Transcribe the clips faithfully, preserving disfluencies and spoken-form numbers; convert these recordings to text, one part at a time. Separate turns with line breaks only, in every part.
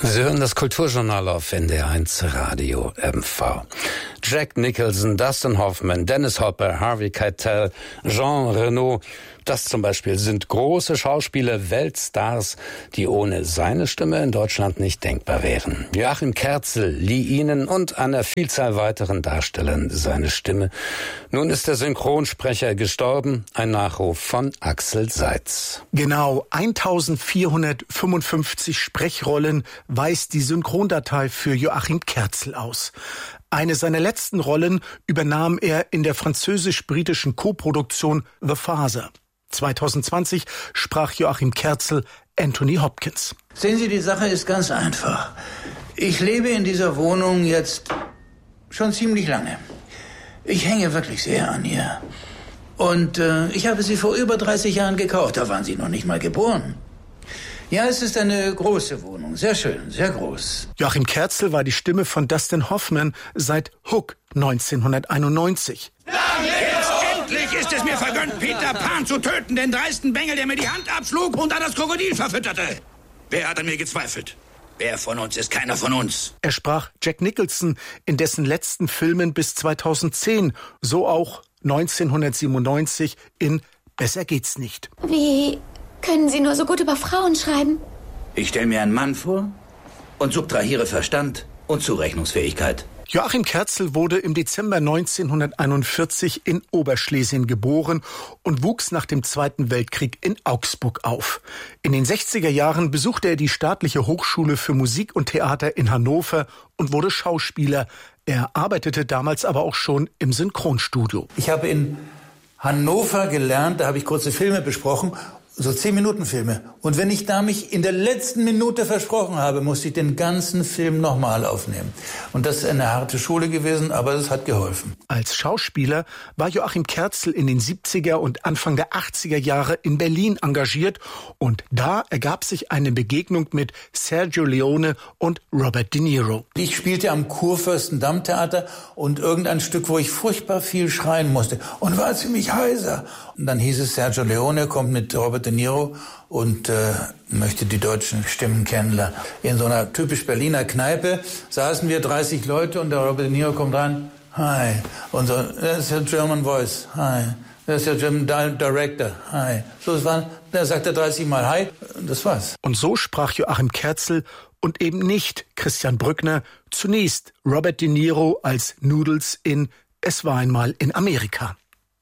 Sie hören das Kulturjournal auf N D R eins Radio M V. Jack Nicholson, Dustin Hoffman, Dennis Hopper, Harvey Keitel, Jean Reno, das zum Beispiel sind große Schauspieler, Weltstars, die ohne seine Stimme in Deutschland nicht denkbar wären. Joachim Kerzel lieh ihnen und einer Vielzahl weiteren Darstellern seine Stimme. Nun ist der Synchronsprecher gestorben, ein Nachruf von Axel Seitz.
Genau, eintausendvierhundertfünfundfünfzig Sprechrollen weist die Synchrondatei für Joachim Kerzel aus. Eine seiner letzten Rollen übernahm er in der französisch-britischen Koproduktion The Father. zweitausendzwanzig sprach Joachim Kerzel Anthony Hopkins.
Sehen Sie, die Sache ist ganz einfach. Ich lebe in dieser Wohnung jetzt schon ziemlich lange. Ich hänge wirklich sehr an ihr. Und äh, ich habe sie vor über dreißig Jahren gekauft. Da waren Sie noch nicht mal geboren. Ja, es ist eine große Wohnung. Sehr schön, sehr groß.
Joachim Kerzel war die Stimme von Dustin Hoffman seit Hook neunzehnhunderteinundneunzig.
Jetzt endlich ist es mir vergönnt, Peter Pan zu töten, den dreisten Bengel, der mir die Hand abschlug und dann das Krokodil verfütterte. Wer hat an mir gezweifelt? Wer von uns ist keiner von uns?
Er sprach Jack Nicholson in dessen letzten Filmen bis zweitausendzehn, so auch neunzehnhundertsiebenundneunzig in Besser geht's nicht.
Wie können Sie nur so gut über Frauen schreiben?
Ich stelle mir einen Mann vor und subtrahiere Verstand und Zurechnungsfähigkeit.
Joachim Kerzel wurde im Dezember neunzehnhunderteinundvierzig in Oberschlesien geboren und wuchs nach dem Zweiten Weltkrieg in Augsburg auf. In den sechziger Jahren besuchte er die Staatliche Hochschule für Musik und Theater in Hannover und wurde Schauspieler. Er arbeitete damals aber auch schon im Synchronstudio.
Ich habe in Hannover gelernt, da habe ich kurze Filme besprochen, so zehn Minuten Filme. Und wenn ich da mich in der letzten Minute versprochen habe, musste ich den ganzen Film nochmal aufnehmen. Und das ist eine harte Schule gewesen, aber es hat geholfen.
Als Schauspieler war Joachim Kerzel in den siebziger und Anfang der achtziger Jahre in Berlin engagiert. Und da ergab sich eine Begegnung mit Sergio Leone und Robert De Niro.
Ich spielte am Kurfürstendamm-Theater und irgendein Stück, wo ich furchtbar viel schreien musste und war ziemlich heiser. Und dann hieß es, Sergio Leone kommt mit Robert De Niro und äh, möchte die deutschen Stimmen kennenlernen. In so einer typisch Berliner Kneipe saßen wir dreißig Leute und der Robert De Niro kommt rein. Hi. Und so, das ist der German Voice. Hi. Das ist der German Director. Hi. So, es war, der sagte dreißig Mal Hi und das war's.
Und so sprach Joachim Kerzel und eben nicht Christian Brückner zunächst Robert De Niro als Noodles in Es war einmal in Amerika.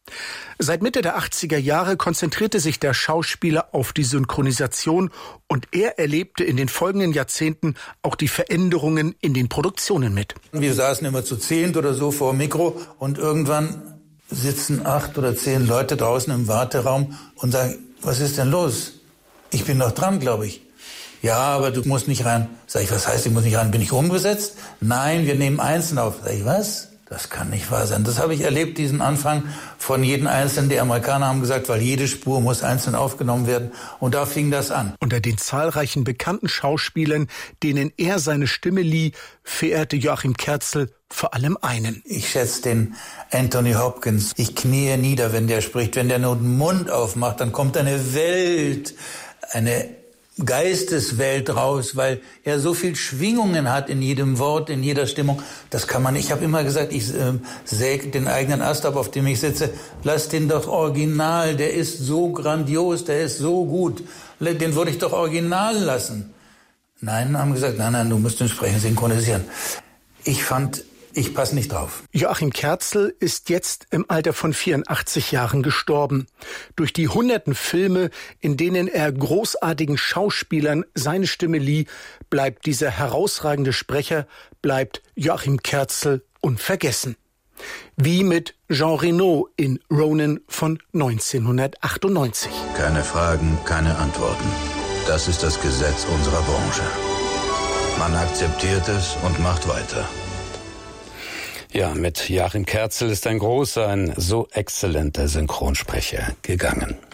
Seit Mitte der achtziger Jahre konzentrierte sich der Schauspieler auf die Synchronisation und er erlebte in den folgenden Jahrzehnten auch die Veränderungen in den Produktionen mit.
Wir saßen immer zu zehnt oder so vor dem Mikro und irgendwann sitzen acht oder zehn Leute draußen im Warteraum und sagen, was ist denn los? Ich bin noch dran, glaube ich. Ja, aber du musst nicht rein. Sag ich, was heißt, ich muss nicht rein? Bin ich umgesetzt? Nein, wir nehmen einzeln auf. Sag ich, was? Das kann nicht wahr sein. Das habe ich erlebt, diesen Anfang von jedem Einzelnen. Die Amerikaner haben gesagt, weil jede Spur muss einzeln aufgenommen werden. Und da fing das an.
Unter den zahlreichen bekannten Schauspielern, denen er seine Stimme lieh, verehrte Joachim Kerzel vor allem einen.
Ich schätze den Anthony Hopkins. Ich kniee nieder, wenn der spricht. Wenn der nur den Mund aufmacht, dann kommt eine Welt, eine Geisteswelt raus, weil er so viel Schwingungen hat in jedem Wort, in jeder Stimmung. Das kann man, ich habe immer gesagt, ich äh, säge den eigenen Ast ab, auf dem ich sitze. Lass den doch original, der ist so grandios, der ist so gut. Den würde ich doch original lassen. Nein, haben gesagt, nein, nein, du musst den Sprechen synchronisieren. Ich fand, ich passe nicht drauf.
Joachim Kerzel ist jetzt im Alter von vierundachtzig Jahren gestorben. Durch die hunderten Filme, in denen er großartigen Schauspielern seine Stimme lieh, bleibt dieser herausragende Sprecher, bleibt Joachim Kerzel unvergessen. Wie mit Jean Reno in Ronin von neunzehnhundertachtundneunzig.
Keine Fragen, keine Antworten. Das ist das Gesetz unserer Branche. Man akzeptiert es und macht weiter.
Ja, mit Joachim Kerzel ist ein großer, ein so exzellenter Synchronsprecher gegangen.